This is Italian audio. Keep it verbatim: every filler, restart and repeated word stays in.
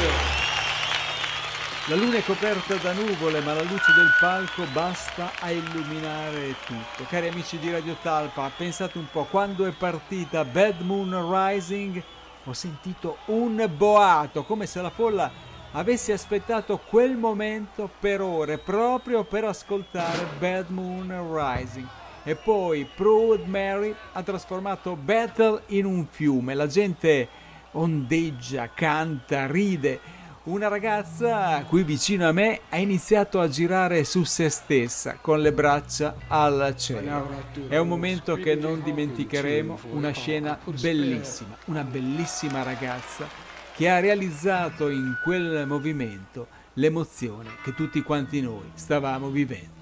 La luna è coperta da nuvole, ma la luce del palco basta a illuminare tutto. Cari amici di Radio Talpa, pensate un po', quando è partita Bad Moon Rising ho sentito un boato, come se la folla avesse aspettato quel momento per ore, proprio per ascoltare Bad Moon Rising. E poi Proud Mary ha trasformato Battle in un fiume, la gente ondeggia, canta, ride. Una ragazza qui vicino a me ha iniziato a girare su se stessa con le braccia al cielo. È un momento che non dimenticheremo, una scena bellissima, una bellissima ragazza che ha realizzato in quel movimento l'emozione che tutti quanti noi stavamo vivendo.